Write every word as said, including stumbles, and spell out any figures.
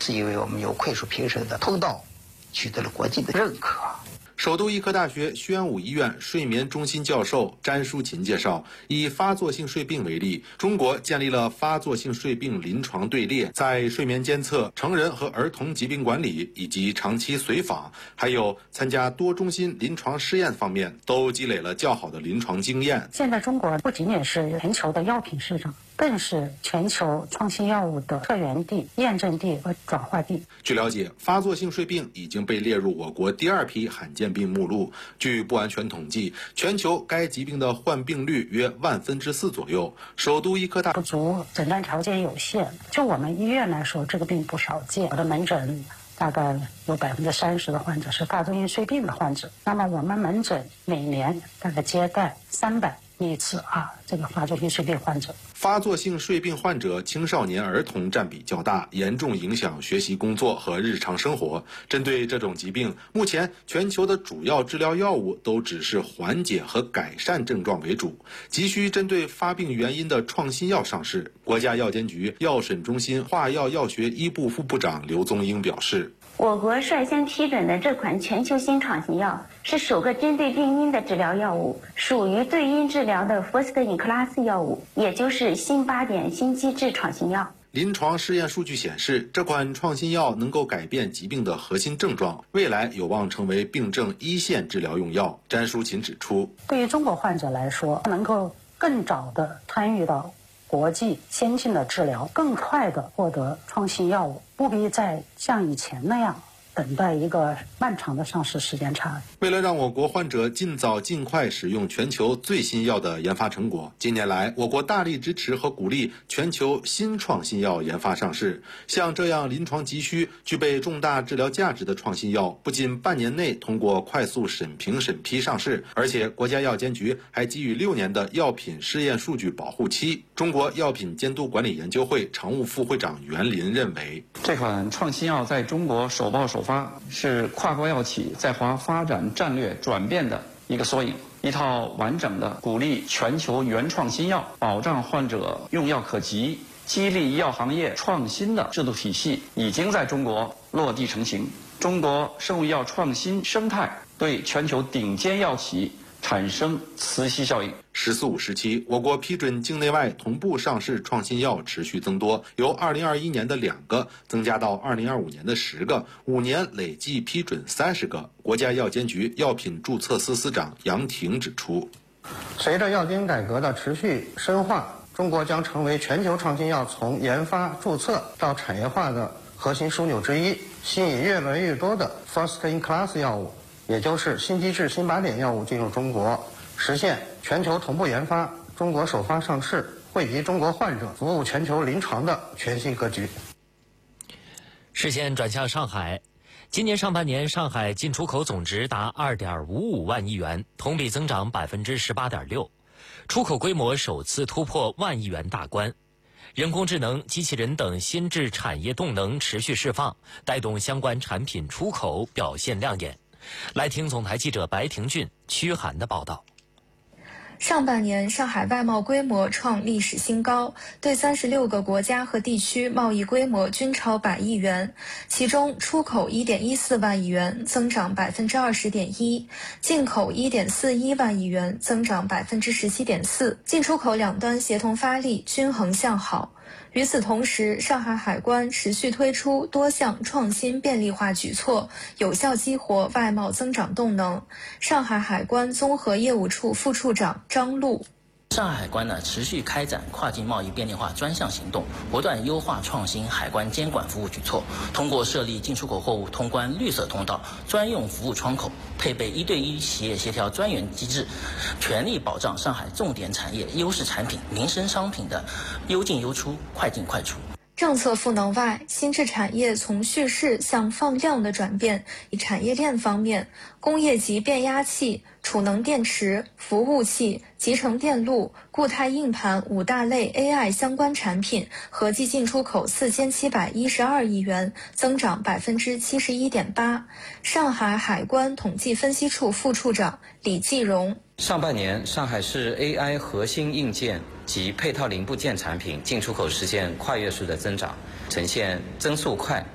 是因为我们有快速评审的通道，取得了国际的认可。 首都医科大学宣武医院睡眠中心教授詹淑琴介绍，以发作性睡病为例，中国建立了发作性睡病临床队列，在睡眠监测、成人和儿童疾病管理以及长期随访，还有参加多中心临床试验方面，都积累了较好的临床经验。 现在中国不仅仅是全球的药品市场，更是全球创新药物的客源地、验证地和转化地。 据了解，发作性睡病已经被列入我国第二批罕见病目录。据不完全统计，全球该疾病的患病率约万分之四左右。首都医科大不足，诊断条件有限。就我们医院来说，这个病不少见。我的门诊大概有百分之三十的患者是发作性睡病的患者。那么我们门诊每年大概接待三百例次啊，这个发作性睡病患者。 发作性睡病患者青少年儿童占比较大，严重影响学习工作和日常生活。针对这种疾病，目前全球的主要治疗药物都只是缓解和改善症状为主，急需针对发病原因的创新药上市。国家药监局药审中心化药药学一部副部长刘宗英表示， 我国率先批准的这款全球新创新药是首个针对病因的治疗药物，属于对因治疗的 First in Class 药物，也就是新靶点新机制创新药。 临床试验数据显示，这款创新药能够改变疾病的核心症状，未来有望成为病症一线治疗用药。詹淑琴指出， 对于中国患者来说，能够更早的参与到国际先进的治疗，更快的获得创新药物，不必再像以前那样等待一个漫长的上市时间差。 为了让我国患者尽早尽快使用全球最新药的研发成果，近年来我国大力支持和鼓励全球新创新药研发上市。像这样临床急需、具备重大治疗价值的创新药，不仅半年内通过快速审评审批上市，而且国家药监局还给予六年的药品试验数据保护期。中国药品监督管理研究会常务副会长袁林认为， 这款创新药在中国首报首发，是跨国药企在华发展战略转变的一个缩影。一套完整的鼓励全球原创新药、保障患者用药可及、激励医药行业创新的制度体系已经在中国落地成型。中国生物医药创新生态对全球顶尖药企产生磁吸效应。 十四五时期，我国批准境内外同步上市创新药持续增多，由二零二一年的两个增加到二零二五年的十个，五年累计批准三十个。国家药监局药品注册司司长杨婷指出， 随着药监改革的持续深化，中国将成为全球创新药从研发、注册到产业化的核心枢纽之一，吸引越来越多的 First in Class 药物，也就是新机制、新靶点药物进入中国，实现全球同步研发、中国首发上市、惠及中国患者、服务全球临床的全新格局。 视线转向上海，今年上半年上海进出口总值达二点五五万亿元，同比增长百分之十八点六，出口规模首次突破万亿元大关。人工智能、机器人等新质产业动能持续释放，带动相关产品出口表现亮眼。来听总台记者白廷俊、屈涵的报道。 上半年，上海外贸规模创历史新高，对三十六个国家和地区贸易规模均超百亿元，其中出口一点一四万亿元，增长百分之二十点一；进口一点四一万亿元，增长百分之十七点四。进出口两端协同发力，均衡向好。与此同时，上海海关持续推出多项创新便利化举措，有效激活外贸增长动能。上海海关综合业务处副处长张璐。 上海海关呢持续开展跨境贸易便利化专项行动，不断优化创新海关监管服务举措，通过设立进出口货物通关绿色通道、专用服务窗口，配备一对一企业协调专员机制，全力保障上海重点产业、优势产品、民生商品的优进优出、快进快出。 政策赋能外，新质产业从蓄势向放量的转变。以产业链方面，工业级变压器、储能电池、服务器、集成电路、固态硬盘五大类 A I 相关产品合计进出口四千七百一十二亿元，增长百分之七十一点八。上海海关统计分析处副处长李继荣。 上半年，上海市 A I 核心硬件及配套零部件产品进出口实现跨月数的增长，呈现增速快、